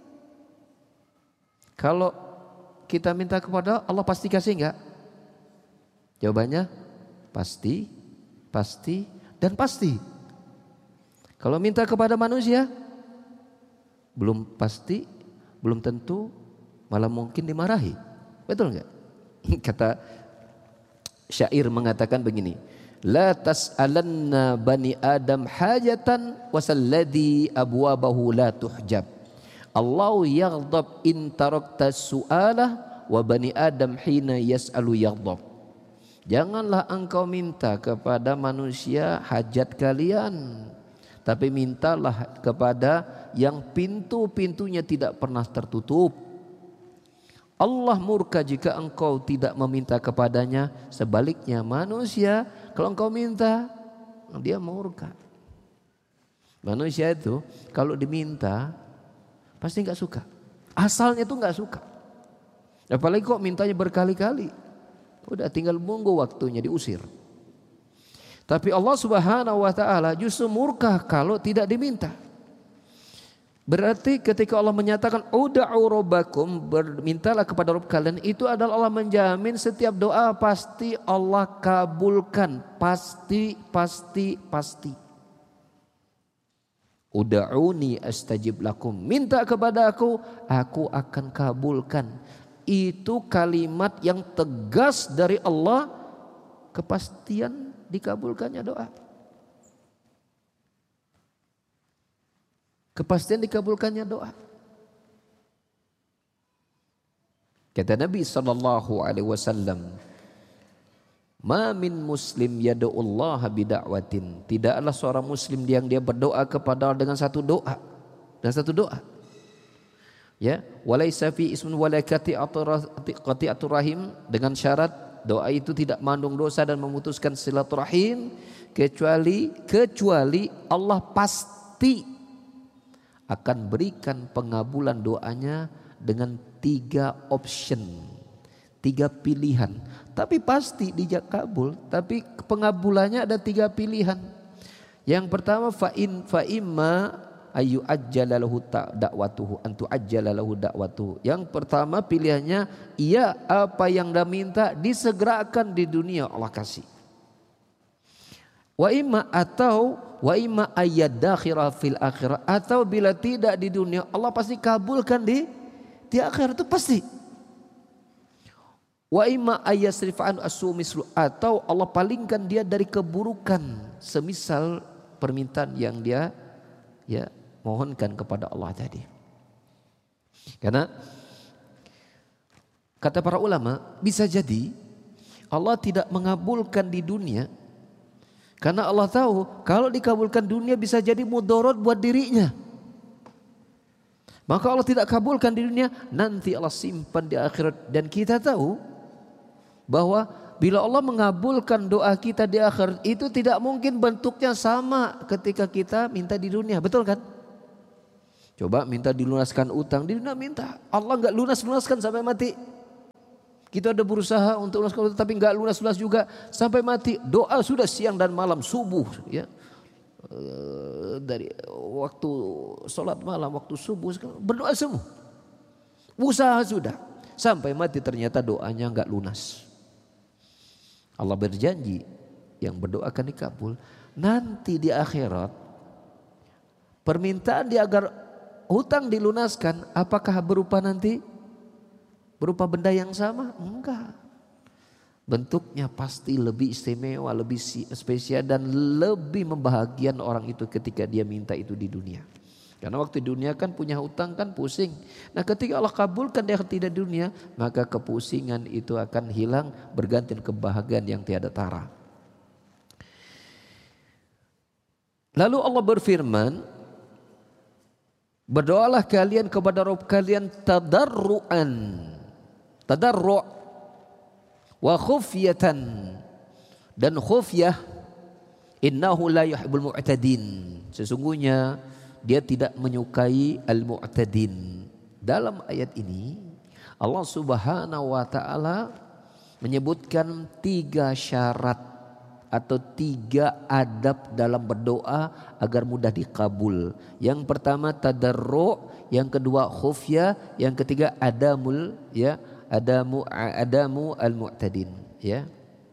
Kalau kita minta kepada Allah pasti kasih enggak? Jawabannya pasti, pasti, dan pasti. Kalau minta kepada manusia belum pasti, belum tentu, malah mungkin dimarahi. Betul enggak? Kata syair mengatakan begini, la tas'alanna bani adam hajatan wasalladhi abwabahu la tuhjab. Allahu yaghdab in tarakta su'alah wa bani adam hina yas'alu yaghdab. Janganlah engkau minta kepada manusia hajat kalian, tapi mintalah kepada yang pintu-pintunya tidak pernah tertutup. Allah murka jika engkau tidak meminta kepadanya. Sebaliknya manusia kalau engkau minta, dia murka. Manusia itu kalau diminta pasti nggak suka. Asalnya itu nggak suka. Apalagi kok mintanya berkali-kali. Udah tinggal menunggu waktunya diusir. Tapi Allah Subhanahu wa taala justru murka kalau tidak diminta. Berarti ketika Allah menyatakan ud'u rabbakum, bermintalah kepada Rabb kalian, itu adalah Allah menjamin setiap doa pasti Allah kabulkan, pasti pasti pasti. Ud'uni astajib lakum, minta kepada aku, aku akan kabulkan. Itu kalimat yang tegas dari Allah, kepastian dikabulkannya doa. Kepastian dikabulkannya doa. Kata Nabi sallallahu alaihi wasallam, "Ma min muslim yad'ullaha bida'watin." Tidaklah seorang muslim yang dia berdoa kepada Allah dengan satu doa, dan satu doa. Ya, walaisa fi ismun wala qati'atur rahim, dengan syarat doa itu tidak mengandung dosa dan memutuskan silaturahim, kecuali kecuali Allah pasti akan berikan pengabulan doanya dengan tiga option, tiga pilihan. Tapi pasti dijabul, tapi pengabulannya ada tiga pilihan. Yang pertama fa'in fa'imma ayu ajjalalahu da'watuhu antu ajjalalahu da'watuhu. Yang pertama pilihannya, iya apa yang dah minta disegerakan di dunia Allah kasih. Wa imma atau wa imma ayyadakhira fil akhirah, atau bila tidak di dunia Allah pasti kabulkan di di akhirat, itu pasti. Wa imma ayyasrifa'an asu mislu, atau Allah palingkan dia dari keburukan semisal permintaan yang dia ya mohonkan kepada Allah tadi. Karena kata para ulama, bisa jadi Allah tidak mengabulkan di dunia karena Allah tahu kalau dikabulkan dunia bisa jadi mudarat buat dirinya. Maka Allah tidak kabulkan di dunia, nanti Allah simpan di akhirat. Dan kita tahu bahwa bila Allah mengabulkan doa kita di akhirat, itu tidak mungkin bentuknya sama ketika kita minta di dunia, betul kan? Coba minta dilunaskan utang, di dunia minta, Allah nggak lunas-lunaskan sampai mati. Kita ada berusaha untuk lunaskan utang tapi nggak lunas-lunas juga sampai mati. Doa sudah siang dan malam, subuh ya. Dari waktu sholat malam, waktu subuh berdoa semua. Usaha sudah sampai mati ternyata doanya nggak lunas. Allah berjanji yang berdoa akan dikabul. Nanti di akhirat permintaan dia agar hutang dilunaskan, apakah berupa nanti berupa benda yang sama? Enggak. Bentuknya pasti lebih istimewa, lebih spesial dan lebih membahagiakan orang itu ketika dia minta itu di dunia. Karena waktu di dunia kan punya hutang kan pusing. Nah ketika Allah kabulkan dia tidak di dunia, maka kepusingan itu akan hilang berganti kebahagiaan yang tiada tara. Lalu Allah berfirman, berdoalah kalian kepada Rabb kalian tadarruan, tadarru' wa khufyatan, dan khufyah, innahu la yuhibbul mu'tadin, sesungguhnya dia tidak menyukai al-mu'tadin. Dalam ayat ini Allah Subhanahu wa taala menyebutkan tiga syarat atau tiga adab dalam berdoa agar mudah dikabul. Yang pertama tadarru', yang kedua khufyah, yang ketiga adamul ya, adamu adamu al-mu'tadin ya.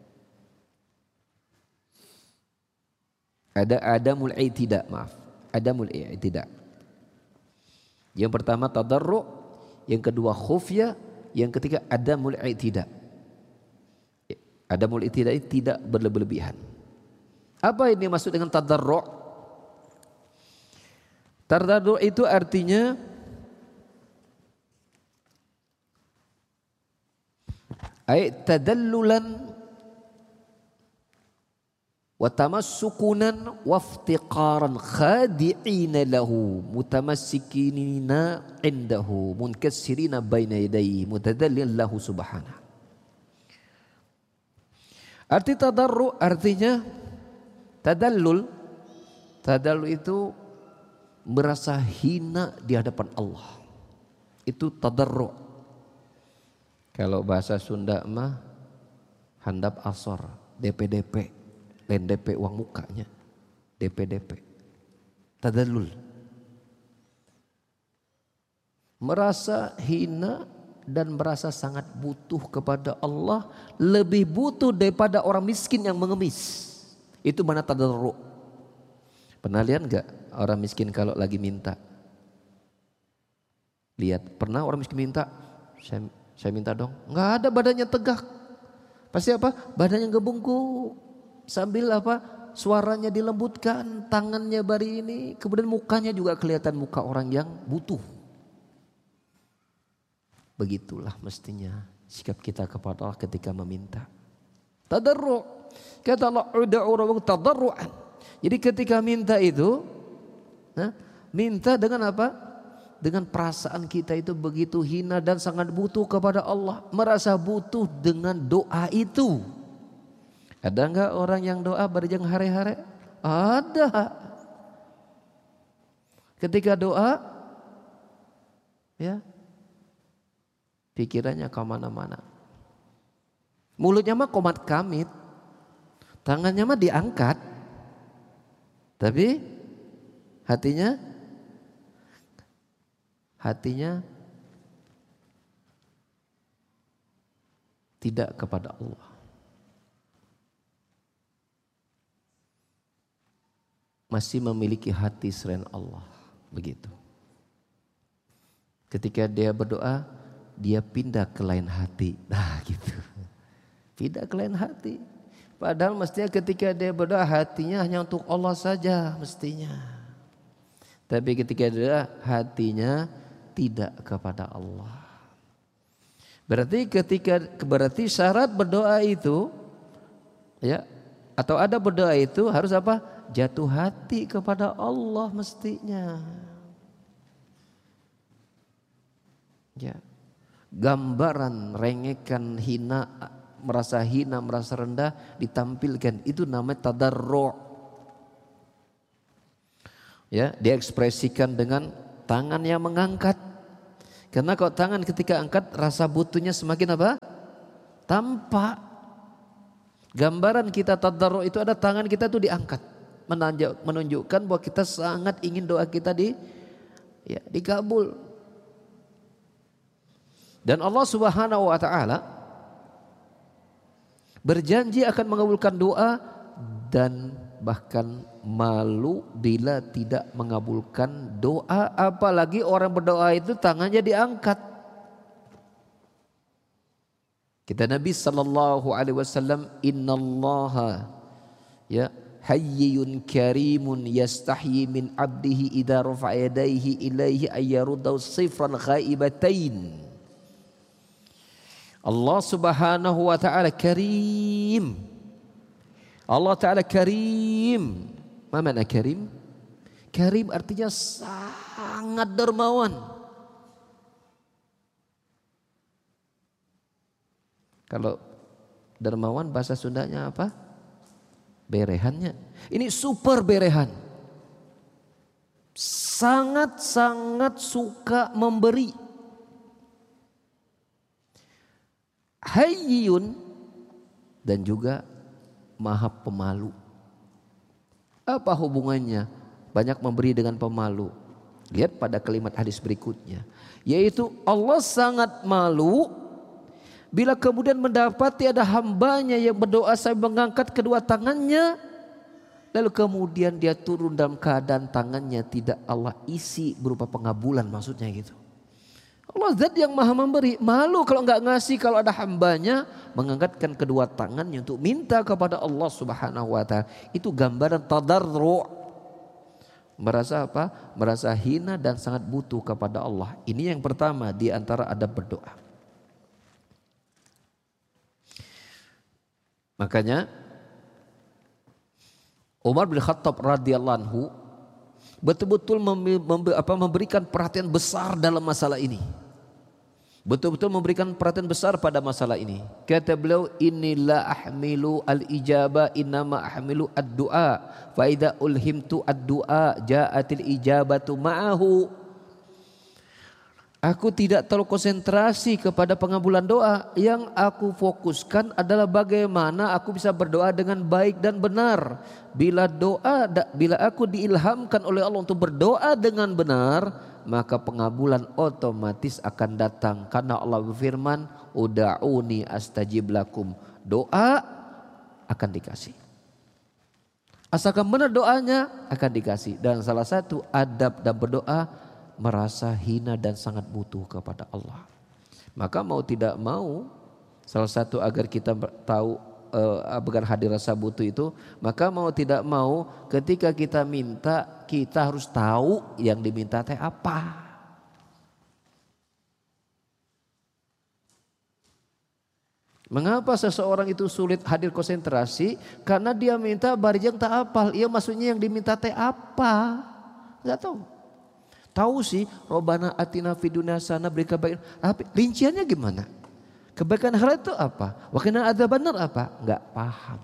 Ada adamul i'tida, maaf. Adamul i'tida. Yang pertama tadarru', yang kedua khufyah, yang ketiga adamul i'tida. Adamul i'tida tidak berlebihan. Apa ini maksud dengan tadarru'? Tadarru' itu artinya ay tadallulan wa tamassukunan wa iftiqaran khadi'ina lahu mutamassikina indahu munkassirina baina yadayhi mutadallil lahu subhanahu. Arti tadarru artinya tadallul. Tadallul itu merasa hina di hadapan Allah. Itu tadarru. Kalau bahasa Sunda mah handap asor, D P D P. Lain D P uang mukanya, D P D P. Tadallul. Merasa hina dan merasa sangat butuh kepada Allah, lebih butuh daripada orang miskin yang mengemis. Itu mana tadarru. Pernah lihat enggak orang miskin kalau lagi minta? Lihat, pernah orang miskin minta? Saya, saya minta dong. Enggak ada, badannya tegak. Pasti apa? Badannya ngebungkuk. Sambil apa? Suaranya dilembutkan, tangannya bari ini, kemudian mukanya juga kelihatan muka orang yang butuh. Begitulah mestinya sikap kita kepada Allah ketika meminta. Tadarru'. Kata Allah, ud'u rabbakum tadarru'an. Jadi ketika minta itu, nah, minta dengan apa? Dengan perasaan kita itu begitu hina dan sangat butuh kepada Allah. Merasa butuh dengan doa itu. Ada enggak orang yang doa berjang hari-hari? Ada. Ketika doa, ya, pikirannya kemana-mana. Mulutnya mah komat kamit, tangannya mah diangkat, tapi hatinya, hatinya tidak kepada Allah. Masih memiliki hati selain Allah, begitu. Ketika dia berdoa, dia pindah ke lain hati, nah gitu. Pindah ke lain hati. Padahal mestinya ketika dia berdoa hatinya hanya untuk Allah saja mestinya. Tapi ketika dia hatinya tidak kepada Allah. Berarti ketika berarti syarat berdoa itu, ya, atau ada berdoa itu harus apa? Jatuh hati kepada Allah mestinya. Ya. Gambaran rengekan, hina, merasa hina, merasa rendah ditampilkan, itu namanya tadarru'. Ya, diekspresikan dengan tangan yang mengangkat. Karena kalau tangan ketika angkat rasa butuhnya semakin apa? Tampak. Gambaran kita tadarruk itu ada tangan kita tuh diangkat, menunjukkan bahwa kita sangat ingin doa kita di ya, dikabul. Dan Allah Subhanahu wa taala berjanji akan mengabulkan doa dan bahkan malu bila tidak mengabulkan doa, apalagi orang berdoa itu tangannya diangkat. Kata Nabi sallallahu alaihi wasallam, innallaha ya hayyun karimun yastahyi min abdihi idza rafa'a yadayhi ilaihi ayyaruddu sifran ghaibatain. Allah Subhanahu wa taala karim. Allah taala karim. Apa makna karim? Karim artinya sangat dermawan. Kalau dermawan bahasa Sundanya apa? Berehannya. Ini super berehan. Sangat-sangat suka memberi. Hayyun dan juga maha pemalu. Apa hubungannya banyak memberi dengan pemalu? Lihat pada kalimat hadis berikutnya, yaitu Allah sangat malu bila kemudian mendapati ada hambanya yang berdoa sambil mengangkat kedua tangannya, lalu kemudian dia turun dalam keadaan tangannya tidak Allah isi berupa pengabulan, maksudnya gitu. Allah zat yang maha memberi, malu kalau enggak ngasih kalau ada hambanya mengangkatkan kedua tangannya untuk minta kepada Allah Subhanahu wa taala. Itu gambaran tadarru'. Merasa apa? Merasa hina dan sangat butuh kepada Allah. Ini yang pertama di antara adab berdoa. Makanya Umar bin Khattab radhiyallahu anhu betul-betul memberikan perhatian besar dalam masalah ini. Betul-betul memberikan perhatian besar pada masalah ini. Kata beliau, inilah ahmilu al-ijabah innama ahmilu ad-du'a fa idza ulhimtu ad-du'a ja'atil ijabatu ma'ahu. Aku tidak terlalu konsentrasi kepada pengabulan doa. Yang aku fokuskan adalah bagaimana aku bisa berdoa dengan baik dan benar. Bila doa, bila aku diilhamkan oleh Allah untuk berdoa dengan benar, maka pengabulan otomatis akan datang. Karena Allah berfirman, uda'uni astajib lakum. Doa akan dikasih. Asalkan benar doanya akan dikasih. Dan salah satu adab dan berdoa, merasa hina dan sangat butuh kepada Allah. Maka mau tidak mau, salah satu agar kita tahu uh, agar hadir rasa butuh itu, maka mau tidak mau ketika kita minta, kita harus tahu yang diminta teh apa. Mengapa seseorang itu sulit hadir konsentrasi? Karena dia minta barijang tak apal. Iya, maksudnya yang diminta teh apa? Enggak tahu. Tahu sih, Robbana atina fid dunya hasanah, beri kebaikan. Tapi rinciannya gimana? Kebaikan akhirat itu apa? Wa qina adzabannar apa? Enggak paham.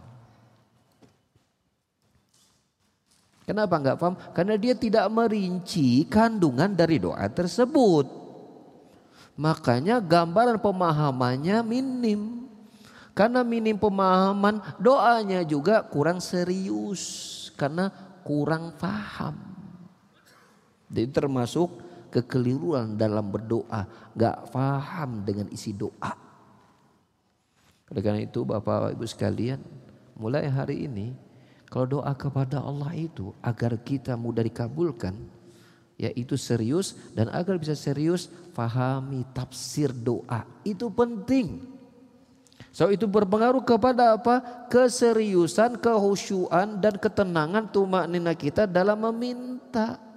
Kenapa enggak paham? Karena dia tidak merinci kandungan dari doa tersebut. Makanya gambaran pemahamannya minim. Karena minim pemahaman, doanya juga kurang serius karena kurang paham. Jadi termasuk kekeliruan dalam berdoa, gak paham dengan isi doa. Oleh karena itu Bapak Ibu sekalian, mulai hari ini kalau doa kepada Allah itu agar kita mudah dikabulkan, yaitu serius, dan agar bisa serius pahami tafsir doa. Itu penting. So itu berpengaruh kepada apa? Keseriusan, kehusyuan dan ketenangan tumaknina kita dalam meminta.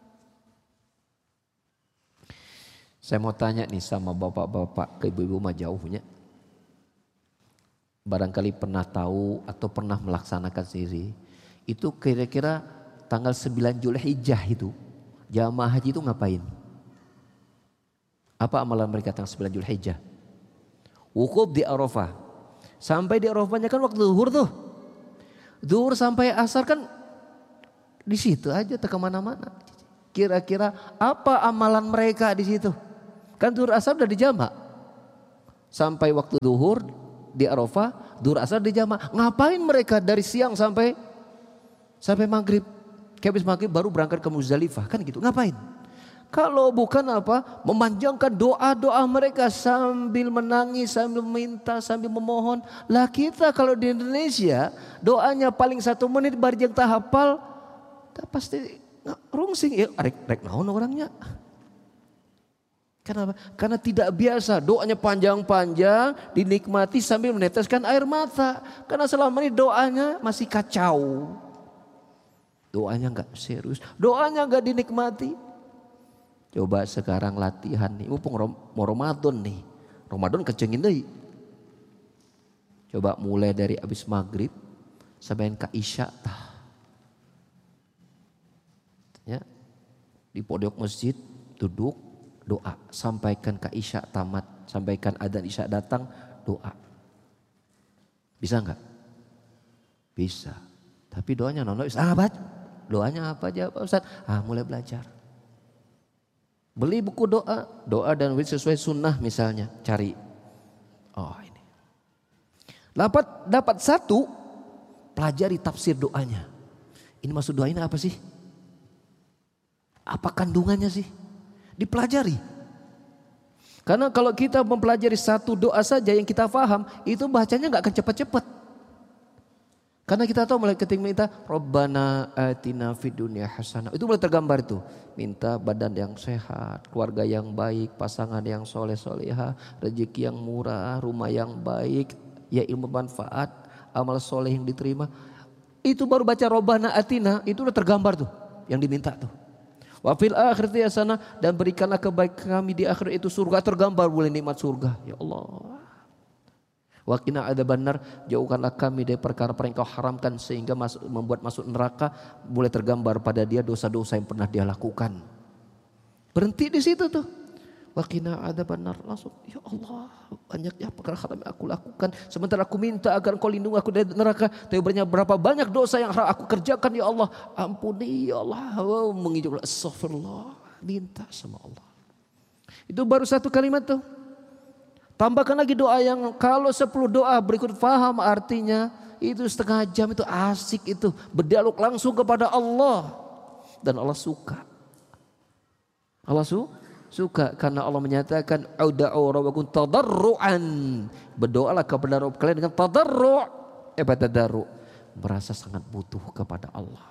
Saya mau tanya nih sama bapak-bapak, ke ibu-ibu mah jauhnya. Barangkali pernah tahu atau pernah melaksanakan sendiri. Itu kira-kira tanggal sembilan Zulhijjah itu, jamaah haji itu ngapain? Apa amalan mereka tanggal sembilan Zulhijjah? Wukuf di Arafah. Sampai di Arafahnya kan waktu zuhur tuh. Zuhur sampai asar kan di situ aja, tak kemana-mana. Kira-kira apa amalan mereka di situ? Kan zuhur asar udah dijamak. Sampai waktu zuhur di Arafah, zuhur asar dijamak. Ngapain mereka dari siang sampai sampai maghrib? Kayak habis maghrib baru berangkat ke Muzdalifah, kan gitu. Ngapain? Kalau bukan apa? Memanjangkan doa-doa mereka sambil menangis, sambil minta, sambil memohon. Lah kita kalau di Indonesia doanya paling satu menit barjang tak hafal, tak pasti rungsing. Ya, rek, rek naon orangnya. Kenapa? Karena tidak biasa, doanya panjang-panjang, dinikmati sambil meneteskan air mata. Karena selama ini doanya masih kacau. Doanya enggak serius, doanya enggak dinikmati. Coba sekarang latihan nih, mumpung mau Ramadan nih. Ramadan kencengin deh. Coba mulai dari habis maghrib sampai ke isya tah. Ya. Di pojok masjid duduk doa, sampaikan ke isya tamat, sampaikan adzan isya datang, doa. Bisa enggak? Bisa. Tapi doanya nono ah, baca. Doanya apa aja Pak Ustaz? Ah, mulai belajar. Beli buku doa, doa dan wirid sesuai sunnah misalnya, cari. Oh ini. Dapat dapat satu, pelajari tafsir doanya. Ini maksud doa ini apa sih? Apa kandungannya sih? Dipelajari. Karena kalau kita mempelajari satu doa saja yang kita paham, itu bacanya nggak akan cepat-cepat. Karena kita tahu mulai ketika minta Rabbana atina fid dunya hasanah, itu mulai tergambar itu. Minta badan yang sehat, keluarga yang baik, pasangan yang soleh solehah, rezeki yang murah, rumah yang baik, ya ilmu manfaat, amal soleh yang diterima. Itu baru baca Rabbana atina, itu udah tergambar tuh yang diminta tuh. Wa fil akhirati hasanah, dan berikanlah kebaikan kami di akhirat itu surga, tergambar boleh nikmat surga. Ya Allah. Wa qina adzabannar, jauhkanlah kami dari perkara-perkara yang kau haramkan sehingga masuk, membuat masuk neraka, mulai tergambar pada dia dosa-dosa yang pernah dia lakukan. Berhenti di situ tuh. Wa qina adzabannar, langsung ya Allah, banyaknya perkara haram yang aku lakukan, sementara aku minta agar Engkau lindungi aku dari neraka, tapi berapa banyak dosa yang aku kerjakan ya Allah, ampuni ya Allah. Wow, mengucap astagfirullah, minta sama Allah. Itu baru satu kalimat tuh. Tambahkan lagi doa yang kalau sepuluh doa berikut faham artinya, itu setengah jam itu asik itu. Berdialog langsung kepada Allah. Dan Allah suka. Allah su, suka karena Allah menyatakan ud'u rabbakum tadarruan. Berdoalah kepada Rabb kalian dengan tadarru'. Eh tadarru'. Merasa sangat butuh kepada Allah.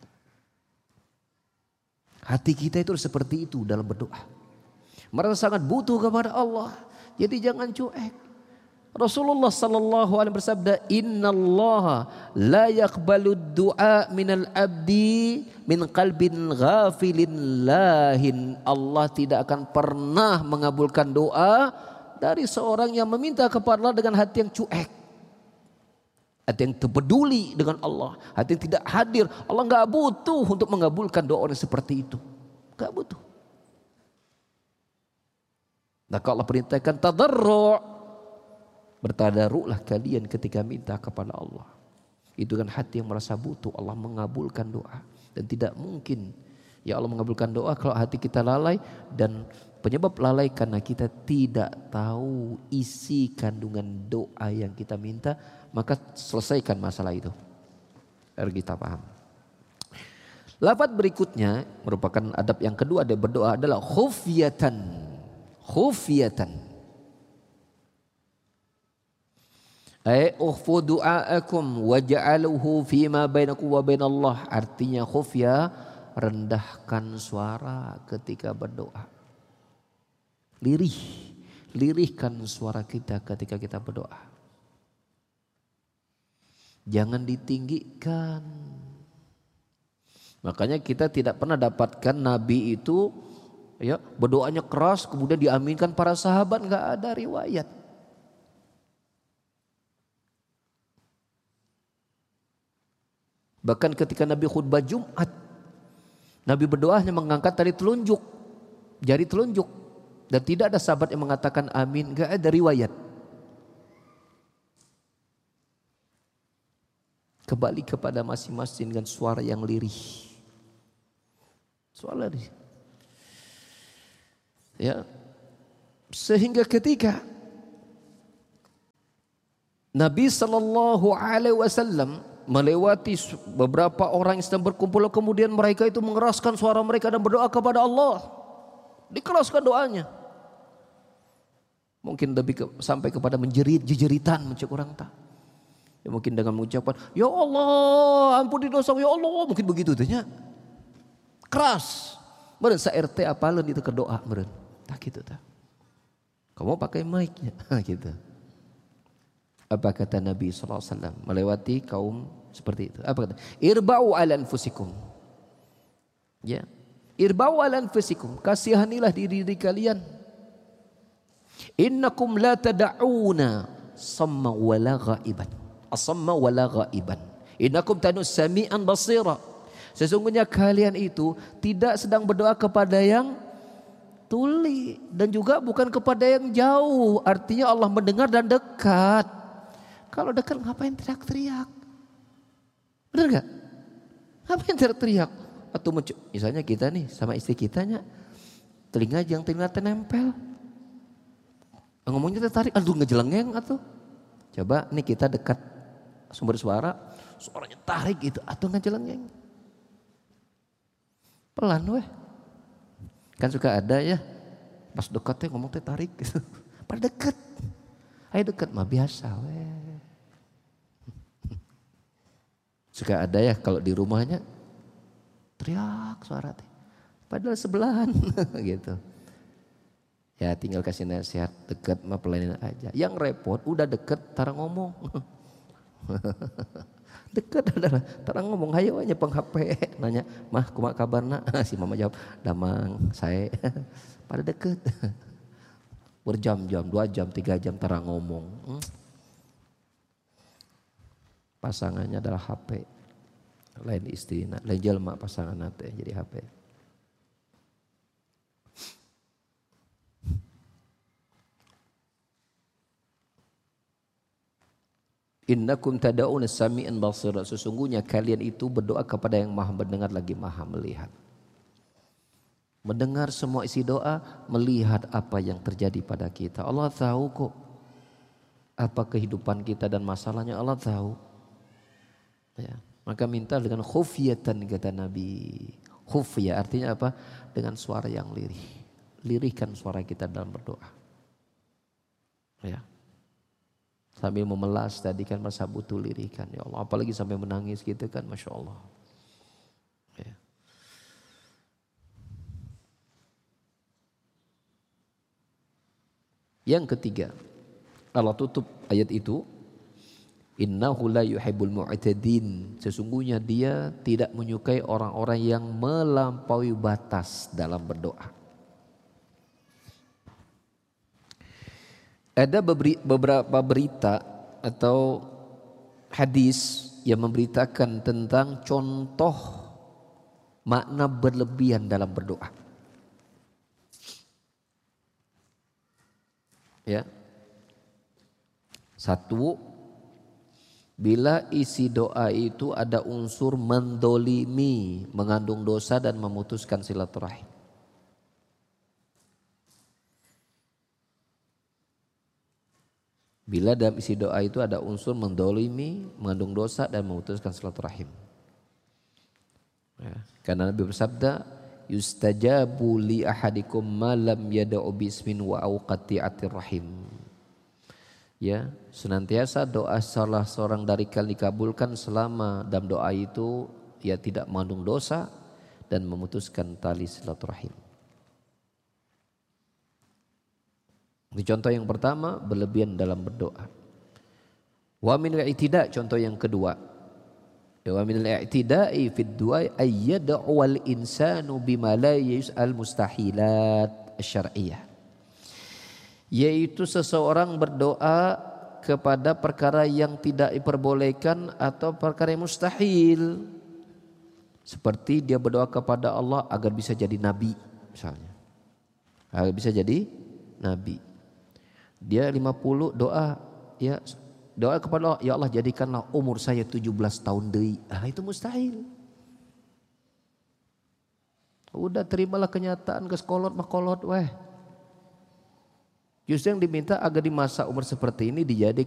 Hati kita itu seperti itu dalam berdoa. Merasa sangat butuh kepada Allah. Jadi jangan cuek. Rasulullah sallallahu alaihi bersabda, "Innallaha la yaqbalu du'a minal abdi min qalbin ghafilin lahin." Allah tidak akan pernah mengabulkan doa dari seorang yang meminta kepada Allah dengan hati yang cuek. Hati yang peduli dengan Allah, hati yang tidak hadir. Allah enggak butuh untuk mengabulkan doa orang seperti itu. Enggak butuh. Maka Allah perintahkan tadarru'. Bertadarru'lah kalian ketika minta kepada Allah. Itu kan hati yang merasa butuh, Allah mengabulkan doa. Dan tidak mungkin ya Allah mengabulkan doa kalau hati kita lalai. Dan penyebab lalai karena kita tidak tahu isi kandungan doa yang kita minta. Maka selesaikan masalah itu agar kita paham. Lafaz berikutnya merupakan adab yang kedua dari berdoa adalah khufyatan. Khufyatan. Ay ukhfu du'aakum waj'aluhu fima bainakum wa bainallah. Artinya khufya, rendahkan suara ketika berdoa. Lirih, lirihkan suara kita ketika kita berdoa. Jangan ditinggikan. Makanya kita tidak pernah dapatkan Nabi itu ya berdoanya keras kemudian diaminkan para sahabat, nggak ada riwayat. Bahkan ketika Nabi khutbah Jumat, Nabi berdoa hanya mengangkat tali telunjuk, jari telunjuk, dan tidak ada sahabat yang mengatakan amin, nggak ada riwayat. Kembali kepada masing-masing dengan suara yang lirih. Soalnya nih. Ya. Sehingga ketika Nabi sallallahu alaihi wasallam melewati beberapa orang yang sedang berkumpul, kemudian mereka itu mengeraskan suara mereka dan berdoa kepada Allah. Dikeraskan doanya. Mungkin lebih ke, sampai kepada menjerit, jejeritan mencek orang tak. Ya mungkin dengan mengucapkan, ya Allah, ampuni dosa, ya Allah, mungkin begitu tuhnya. Keras. Meren sa-R T apalan itu ke doa meren. Tak gitu tak. Kamu pakai mic-nya gitu. Apa kata Nabi sallallahu alaihi wasallam melewati kaum seperti itu? Apa kata? Irba'u ala anfusikum. Ya. Irba'u ala anfusikum. Kasihanilah diri, diri kalian. Innakum la tad'una samma wala ghaiban. Asamma wala ghaiban. Innakum tanus sami'an basira. Sesungguhnya kalian itu tidak sedang berdoa kepada yang tuli dan juga bukan kepada yang jauh. Artinya Allah mendengar dan dekat. Kalau dekat ngapain teriak-teriak? Benar gak? Ngapain teriak-teriak? Atau misalnya kita nih sama istri kitanya telinga yang telinga tenempel. Ngomongnya tertarik, aduh ngejelengeng atau coba nih kita dekat sumber suara, suaranya tarik gitu atau ngejelengeng. Pelan weh. Kan suka ada ya pas dekatnya ngomong teh tarik gitu. Pada dekat. Ayo dekat mah biasa weh. Suka ada ya kalau di rumahnya teriak suara teh. Padahal sebelahan gitu. Ya tinggal kasih nasihat, dekat mah pelayanan aja. Yang repot udah deket tara ngomong. Deket adalah tara ngomong, hayo aja peng H P nanya, "Mah kumaha kabarna?" Si mama jawab, "Damang, saya." Pada deket. Berjam-jam, dua jam, tiga jam tara ngomong. Hmm. Pasangannya adalah H P. Lain istri, lain jelema pasangan teh jadi H P. Innakum tad'una sami'an basira. Sesungguhnya kalian itu berdoa kepada yang maha mendengar lagi maha melihat. Mendengar semua isi doa, melihat apa yang terjadi pada kita. Allah tahu kok apa kehidupan kita dan masalahnya, Allah tahu. Ya, maka minta dengan khufyatan kata Nabi. Khufya artinya apa? Dengan suara yang lirih. Lirihkan suara kita dalam berdoa. Ya. Sambil memelas tadi kan masa butuh lirikan ya Allah, apalagi sampai menangis gitu kan, masya Allah. Ya. Yang ketiga, Allah tutup ayat itu, innahu la yuhibbul mu'tadin. Sesungguhnya dia tidak menyukai orang-orang yang melampaui batas dalam berdoa. Ada beberapa berita atau hadis yang memberitakan tentang contoh makna berlebihan dalam berdoa. Ya. Satu, bila isi doa itu ada unsur mendolimi, mengandung dosa dan memutuskan silaturahim. Bila dalam isi doa itu ada unsur mendolimi, mengandung dosa dan memutuskan silaturahim. Ya, karena Nabi bersabda, yustajabu li ahadikum ma lam yad'u bismin wa auqati'atir rahim. Ya, senantiasa doa salah seorang dari kalian dikabulkan selama dalam doa itu ia tidak mengandung dosa dan memutuskan tali silaturahim. Ini contoh yang pertama, berlebihan dalam berdoa. Wa min al-i'tida, contoh yang kedua. Wa min al-i'tida'i fid du'a ay yad'u al-insanu bima la yus'al mustahilat asy-syar'iyyah. Yaitu seseorang berdoa kepada perkara yang tidak diperbolehkan atau perkara yang mustahil. Seperti dia berdoa kepada Allah agar bisa jadi nabi misalnya. Agar bisa jadi nabi. Dia lima puluh doa, ya doa kepada Allah, ya Allah jadikanlah umur saya tujuh belas tahun deui. Ah itu mustahil. Udah terimalah kenyataan, ke sekolot mah kolot weh. Justru yang diminta agar di masa umur seperti ini dijadikan